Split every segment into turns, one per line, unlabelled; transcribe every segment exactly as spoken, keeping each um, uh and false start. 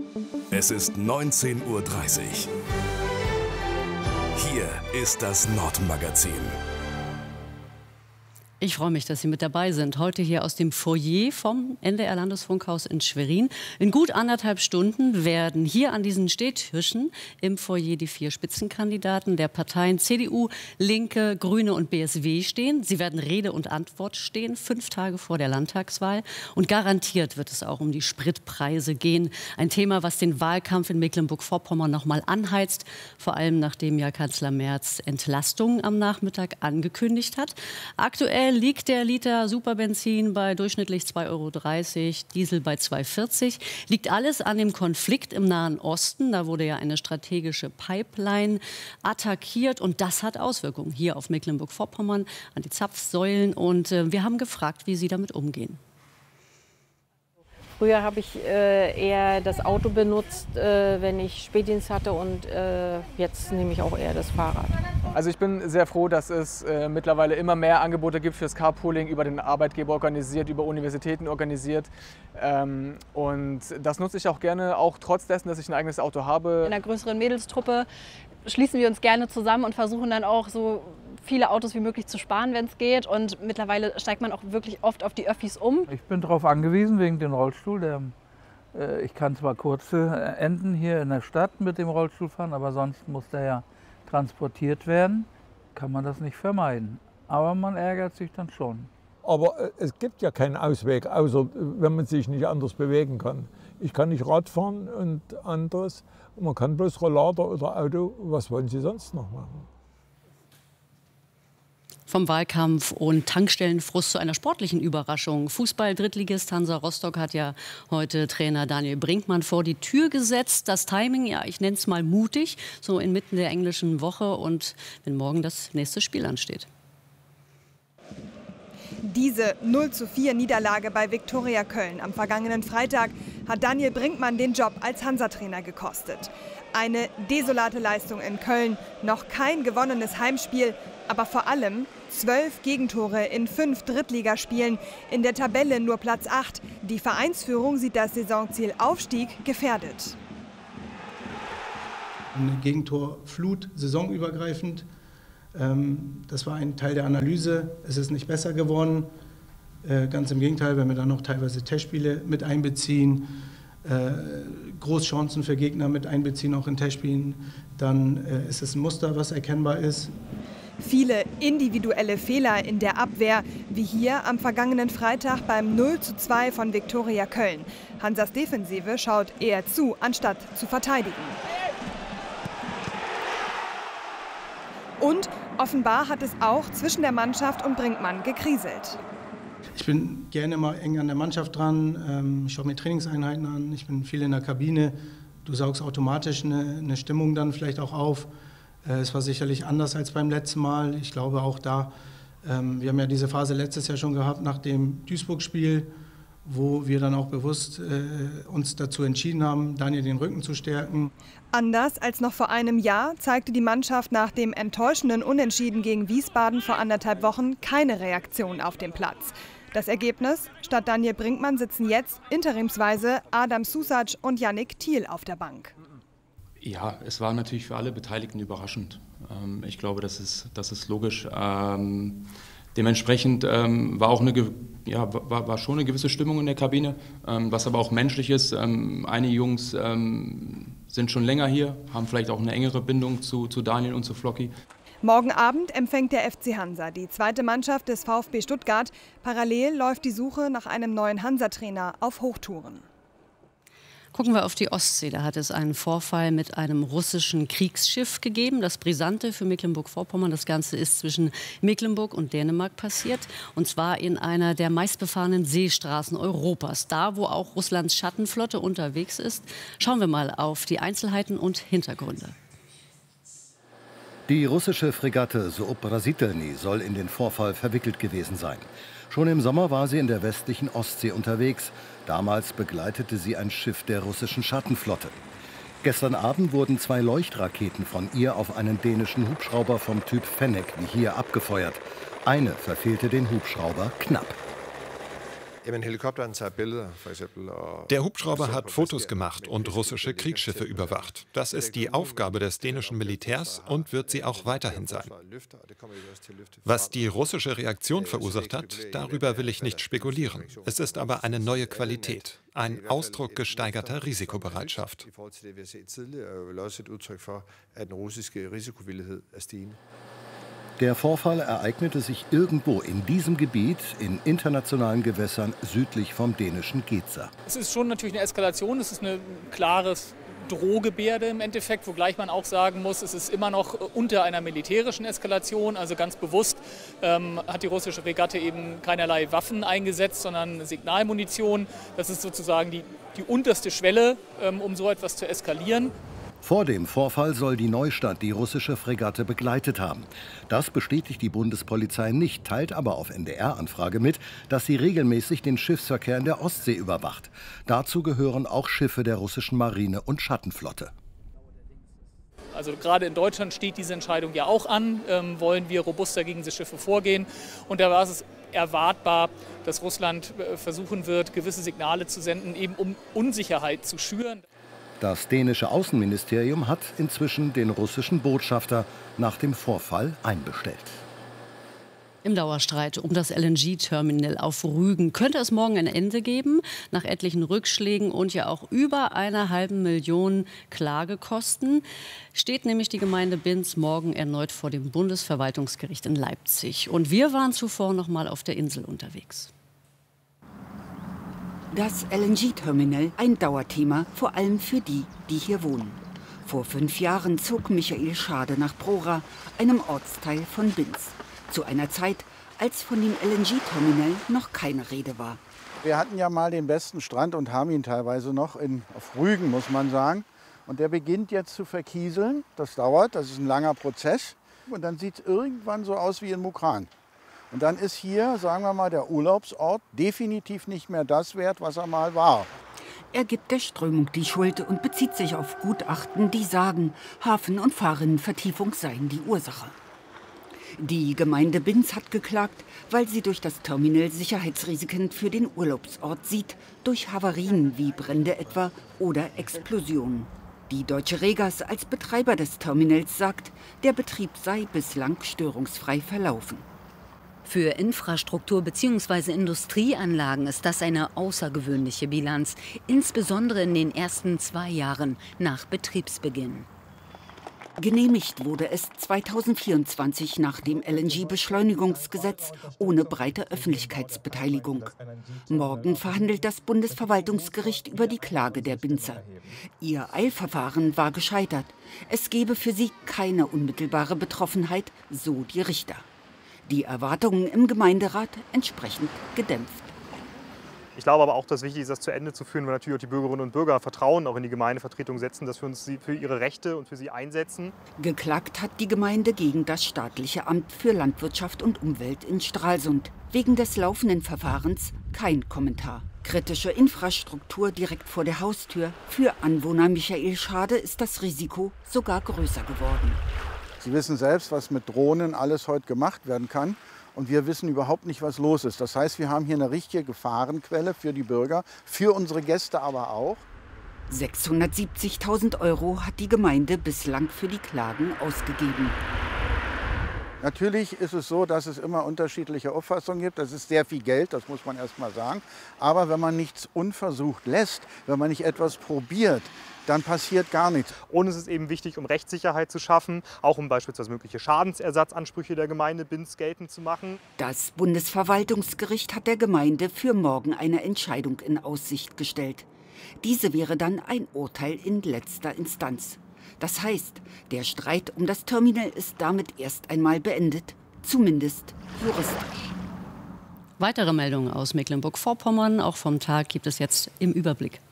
Es ist neunzehn Uhr dreißig. Hier ist das Nordmagazin.
Ich freue mich, dass Sie mit dabei sind. Heute hier aus dem Foyer vom N D R-Landesfunkhaus in Schwerin. In gut anderthalb Stunden werden hier an diesen Stehtischen im Foyer die vier Spitzenkandidaten der Parteien C D U, Linke, Grüne und B S W stehen. Sie werden Rede und Antwort stehen, fünf Tage vor der Landtagswahl. Und garantiert wird es auch um die Spritpreise gehen. Ein Thema, was den Wahlkampf in Mecklenburg-Vorpommern noch mal anheizt. Vor allem nachdem ja Kanzler Merz Entlastungen am Nachmittag angekündigt hat. Aktuell liegt der Liter Superbenzin bei durchschnittlich zwei Euro dreißig, Diesel bei zwei Euro vierzig. Liegt alles an dem Konflikt im Nahen Osten. Da wurde ja eine strategische Pipeline attackiert. Und das hat Auswirkungen hier auf Mecklenburg-Vorpommern, an die Zapfsäulen. Und äh, wir haben gefragt, wie Sie damit umgehen.
Früher habe ich äh, eher das Auto benutzt, äh, wenn ich Spätdienst hatte, und äh, jetzt nehme ich auch eher das Fahrrad.
Also ich bin sehr froh, dass es äh, mittlerweile immer mehr Angebote gibt fürs Carpooling, über den Arbeitgeber organisiert, über Universitäten organisiert. Ähm, und das nutze ich auch gerne, auch trotz dessen, dass ich ein eigenes Auto habe.
In einer größeren Mädelstruppe schließen wir uns gerne zusammen und versuchen dann auch so viele Autos wie möglich zu sparen, wenn es geht. Und mittlerweile steigt man auch wirklich oft auf die Öffis um.
Ich bin darauf angewiesen wegen dem Rollstuhl. Der, äh, ich kann zwar kurze Enden hier in der Stadt mit dem Rollstuhl fahren, aber sonst muss der ja transportiert werden. Kann man das nicht vermeiden. Aber man ärgert sich dann schon.
Aber äh, es gibt ja keinen Ausweg, außer wenn man sich nicht anders bewegen kann. Ich kann nicht Rad fahren und anderes. Man kann bloß Rollator oder Auto. Was wollen Sie sonst noch machen?
Vom Wahlkampf und Tankstellenfrust zu einer sportlichen Überraschung. Fußball-Drittligist Hansa Rostock hat ja heute Trainer Daniel Brinkmann vor die Tür gesetzt. Das Timing, ja, ich nenne es mal mutig, so inmitten der englischen Woche und wenn morgen das nächste Spiel ansteht.
Diese null zu vier Niederlage bei Viktoria Köln am vergangenen Freitag hat Daniel Brinkmann den Job als Hansa-Trainer gekostet. Eine desolate Leistung in Köln, noch kein gewonnenes Heimspiel, aber vor allem zwölf Gegentore in fünf Drittligaspielen, in der Tabelle nur Platz acht. Die Vereinsführung sieht das Saisonziel Aufstieg gefährdet.
Eine Gegentorflut, saisonübergreifend. Das war ein Teil der Analyse. Es ist nicht besser geworden. Ganz im Gegenteil, wenn wir dann noch teilweise Testspiele mit einbeziehen, Großchancen für Gegner mit einbeziehen, auch in Testspielen, dann ist es ein Muster, was erkennbar ist.
Viele individuelle Fehler in der Abwehr, wie hier am vergangenen Freitag beim null zu zwei von Viktoria Köln. Hansas Defensive schaut eher zu, anstatt zu verteidigen. Und offenbar hat es auch zwischen der Mannschaft und Brinkmann gekriselt.
Ich bin gerne mal eng an der Mannschaft dran. Ich schaue mir Trainingseinheiten an. Ich bin viel in der Kabine. Du saugst automatisch eine, eine Stimmung dann vielleicht auch auf. Es war sicherlich anders als beim letzten Mal. Ich glaube auch da, wir haben ja diese Phase letztes Jahr schon gehabt nach dem Duisburg-Spiel, wo wir dann auch bewusst äh, uns dazu entschieden haben, Daniel den Rücken zu stärken.
Anders als noch vor einem Jahr zeigte die Mannschaft nach dem enttäuschenden Unentschieden gegen Wiesbaden vor anderthalb Wochen keine Reaktion auf dem Platz. Das Ergebnis: Statt Daniel Brinkmann sitzen jetzt interimsweise Adam Susac und Yannick Thiel auf der Bank.
Ja, es war natürlich für alle Beteiligten überraschend. Ich glaube, das ist, das ist logisch. Ähm, dementsprechend ähm, war, auch eine, ja, war, war schon eine gewisse Stimmung in der Kabine, ähm, was aber auch menschlich ist. Ähm, einige Jungs ähm, sind schon länger hier, haben vielleicht auch eine engere Bindung zu, zu Daniel und zu Flocki.
Morgen Abend empfängt der F C Hansa die zweite Mannschaft des VfB Stuttgart. Parallel läuft die Suche nach einem neuen Hansa-Trainer auf Hochtouren.
Gucken wir auf die Ostsee. Da hat es einen Vorfall mit einem russischen Kriegsschiff gegeben. Das Brisante für Mecklenburg-Vorpommern. Das Ganze ist zwischen Mecklenburg und Dänemark passiert. Und zwar in einer der meistbefahrenen Seestraßen Europas. Da, wo auch Russlands Schattenflotte unterwegs ist. Schauen wir mal auf die Einzelheiten und Hintergründe.
Die russische Fregatte Suobrasitelny soll in den Vorfall verwickelt gewesen sein. Schon im Sommer war sie in der westlichen Ostsee unterwegs. Damals begleitete sie ein Schiff der russischen Schattenflotte. Gestern Abend wurden zwei Leuchtraketen von ihr auf einen dänischen Hubschrauber vom Typ Fennek wie hier abgefeuert. Eine verfehlte den Hubschrauber knapp.
Der Hubschrauber hat Fotos gemacht und russische Kriegsschiffe überwacht. Das ist die Aufgabe des dänischen Militärs und wird sie auch weiterhin sein. Was die russische Reaktion verursacht hat, darüber will ich nicht spekulieren. Es ist aber eine neue Qualität, ein Ausdruck gesteigerter Risikobereitschaft.
Der Vorfall ereignete sich irgendwo in diesem Gebiet in internationalen Gewässern südlich vom dänischen Gedser.
Es ist schon natürlich eine Eskalation, es ist eine klare Drohgebärde im Endeffekt, wogleich man auch sagen muss, es ist immer noch unter einer militärischen Eskalation. Also ganz bewusst ähm, hat die russische Fregatte eben keinerlei Waffen eingesetzt, sondern Signalmunition. Das ist sozusagen die, die unterste Schwelle, ähm, um so etwas zu eskalieren.
Vor dem Vorfall soll die Neustadt die russische Fregatte begleitet haben. Das bestätigt die Bundespolizei nicht, teilt aber auf N D R-Anfrage mit, dass sie regelmäßig den Schiffsverkehr in der Ostsee überwacht. Dazu gehören auch Schiffe der russischen Marine und Schattenflotte.
Also gerade in Deutschland steht diese Entscheidung ja auch an. Ähm, wollen wir robuster gegen diese Schiffe vorgehen? Und da war es erwartbar, dass Russland äh, versuchen wird, gewisse Signale zu senden, eben um Unsicherheit zu schüren.
Das dänische Außenministerium hat inzwischen den russischen Botschafter nach dem Vorfall einbestellt.
Im Dauerstreit um das L N G-Terminal auf Rügen könnte es morgen ein Ende geben. Nach etlichen Rückschlägen und ja auch über einer halben Million Klagekosten steht nämlich die Gemeinde Binz morgen erneut vor dem Bundesverwaltungsgericht in Leipzig. Und wir waren zuvor noch mal auf der Insel unterwegs.
Das L N G-Terminal, ein Dauerthema, vor allem für die, die hier wohnen. Vor fünf Jahren zog Michael Schade nach Prora, einem Ortsteil von Binz. Zu einer Zeit, als von dem L N G-Terminal noch keine Rede war.
Wir hatten ja mal den besten Strand und haben ihn teilweise noch in, auf Rügen, muss man sagen. Und der beginnt jetzt zu verkieseln. Das dauert, das ist ein langer Prozess. Und dann sieht es irgendwann so aus wie in Mukran. Und dann ist hier, sagen wir mal, der Urlaubsort definitiv nicht mehr das wert, was er mal war.
Er gibt der Strömung die Schuld und bezieht sich auf Gutachten, die sagen, Hafen- und Fahrrinnenvertiefung seien die Ursache. Die Gemeinde Binz hat geklagt, weil sie durch das Terminal Sicherheitsrisiken für den Urlaubsort sieht, durch Havarien wie Brände etwa oder Explosionen. Die Deutsche Regas als Betreiber des Terminals sagt, der Betrieb sei bislang störungsfrei verlaufen.
Für Infrastruktur- bzw. Industrieanlagen ist das eine außergewöhnliche Bilanz, insbesondere in den ersten zwei Jahren nach Betriebsbeginn.
Genehmigt wurde es zweitausendvierundzwanzig nach dem L N G-Beschleunigungsgesetz ohne breite Öffentlichkeitsbeteiligung. Morgen verhandelt das Bundesverwaltungsgericht über die Klage der Binzer. Ihr Eilverfahren war gescheitert. Es gebe für sie keine unmittelbare Betroffenheit, so die Richter. Die Erwartungen im Gemeinderat entsprechend gedämpft.
Ich glaube aber auch, dass es wichtig ist, das zu Ende zu führen, weil natürlich auch die Bürgerinnen und Bürger Vertrauen auch in die Gemeindevertretung setzen, dass wir uns für ihre Rechte und für sie einsetzen.
Geklagt hat die Gemeinde gegen das staatliche Amt für Landwirtschaft und Umwelt in Stralsund. Wegen des laufenden Verfahrens kein Kommentar. Kritische Infrastruktur direkt vor der Haustür. Für Anwohner Michael Schade ist das Risiko sogar größer geworden.
Sie wissen selbst, was mit Drohnen alles heute gemacht werden kann. Und wir wissen überhaupt nicht, was los ist. Das heißt, wir haben hier eine richtige Gefahrenquelle für die Bürger, für unsere Gäste aber auch.
sechshundertsiebzigtausend Euro hat die Gemeinde bislang für die Klagen ausgegeben.
Natürlich ist es so, dass es immer unterschiedliche Auffassungen gibt. Das ist sehr viel Geld, das muss man erst mal sagen. Aber wenn man nichts unversucht lässt, wenn man nicht etwas probiert, dann passiert gar nichts.
Und es ist eben wichtig, um Rechtssicherheit zu schaffen, auch um beispielsweise mögliche Schadensersatzansprüche der Gemeinde Binz geltend zu machen.
Das Bundesverwaltungsgericht hat der Gemeinde für morgen eine Entscheidung in Aussicht gestellt. Diese wäre dann ein Urteil in letzter Instanz. Das heißt, der Streit um das Terminal ist damit erst einmal beendet, zumindest juristisch.
Weitere Meldungen aus Mecklenburg-Vorpommern, auch vom Tag, gibt es jetzt im Überblick.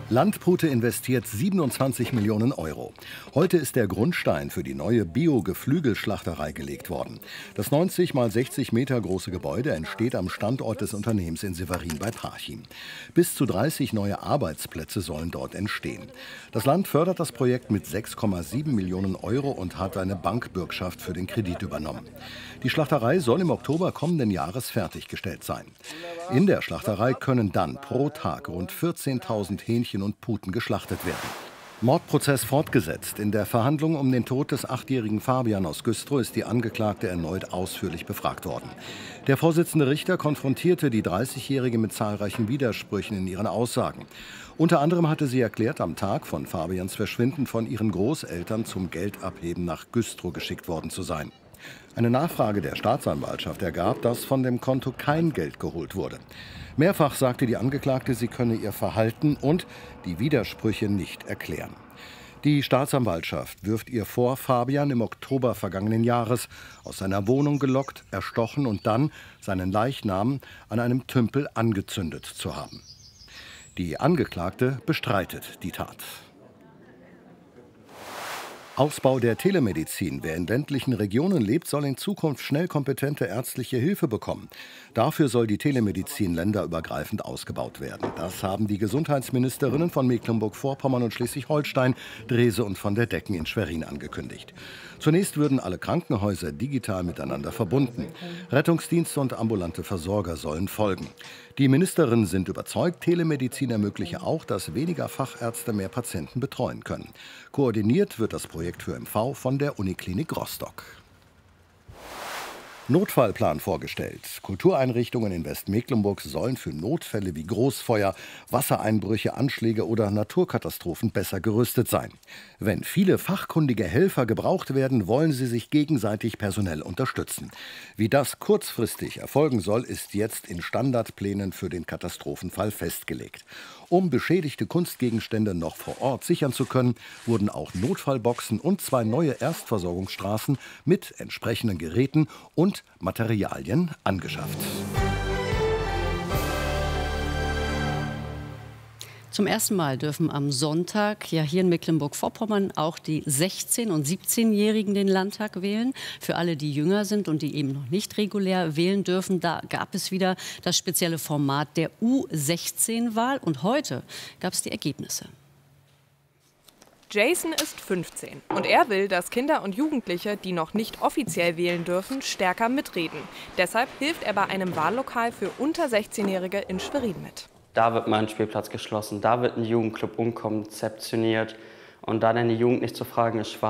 Landpute investiert siebenundzwanzig Millionen Euro. Heute ist der Grundstein für die neue Bio-Geflügelschlachterei gelegt worden. Das neunzig mal sechzig Meter große Gebäude entsteht am Standort des Unternehmens in Severin bei Parchim. Bis zu dreißig neue Arbeitsplätze sollen dort entstehen. Das Land fördert das Projekt mit sechs Komma sieben Millionen Euro und hat eine Bankbürgschaft für den Kredit übernommen. Die Schlachterei soll im Oktober kommenden Jahres fertiggestellt sein. In der Schlachterei können dann pro Tag rund vierzehntausend Hähnchen und Puten geschlachtet werden. Mordprozess fortgesetzt. In der Verhandlung um den Tod des achtjährigen Fabian aus Güstrow ist die Angeklagte erneut ausführlich befragt worden. Der Vorsitzende Richter konfrontierte die dreißigjährige mit zahlreichen Widersprüchen in ihren Aussagen. Unter anderem hatte sie erklärt, am Tag von Fabians Verschwinden von ihren Großeltern zum Geldabheben nach Güstrow geschickt worden zu sein. Eine Nachfrage der Staatsanwaltschaft ergab, dass von dem Konto kein Geld geholt wurde. Mehrfach sagte die Angeklagte, sie könne ihr Verhalten und die Widersprüche nicht erklären. Die Staatsanwaltschaft wirft ihr vor, Fabian im Oktober vergangenen Jahres aus seiner Wohnung gelockt, erstochen und dann seinen Leichnam an einem Tümpel angezündet zu haben. Die Angeklagte bestreitet die Tat. Ausbau der Telemedizin. Wer in ländlichen Regionen lebt, soll in Zukunft schnell kompetente ärztliche Hilfe bekommen. Dafür soll die Telemedizin länderübergreifend ausgebaut werden. Das haben die Gesundheitsministerinnen von Mecklenburg-Vorpommern und Schleswig-Holstein, Drese und von der Decken in Schwerin angekündigt. Zunächst würden alle Krankenhäuser digital miteinander verbunden. Rettungsdienste und ambulante Versorger sollen folgen. Die Ministerinnen sind überzeugt, Telemedizin ermögliche auch, dass weniger Fachärzte mehr Patienten betreuen können. Koordiniert wird das Projekt für M V von der Uniklinik Rostock. Notfallplan vorgestellt. Kultureinrichtungen in Westmecklenburg sollen für Notfälle wie Großfeuer, Wassereinbrüche, Anschläge oder Naturkatastrophen besser gerüstet sein. Wenn viele fachkundige Helfer gebraucht werden, wollen sie sich gegenseitig personell unterstützen. Wie das kurzfristig erfolgen soll, ist jetzt in Standardplänen für den Katastrophenfall festgelegt. Um beschädigte Kunstgegenstände noch vor Ort sichern zu können, wurden auch Notfallboxen und zwei neue Erstversorgungsstraßen mit entsprechenden Geräten und Materialien angeschafft.
Zum ersten Mal dürfen am Sonntag ja hier in Mecklenburg-Vorpommern auch die sechzehn- und siebzehnjährigen den Landtag wählen. Für alle, die jünger sind und die eben noch nicht regulär wählen dürfen, da gab es wieder das spezielle Format der U sechzehn Wahl. Und heute gab es die Ergebnisse.
Jason ist fünfzehn und er will, dass Kinder und Jugendliche, die noch nicht offiziell wählen dürfen, stärker mitreden. Deshalb hilft er bei einem Wahllokal für unter sechzehnjährige in Schwerin mit.
Da wird mal ein Spielplatz geschlossen, da wird ein Jugendclub umkonzeptioniert und da dann die Jugend nicht zu fragen ist,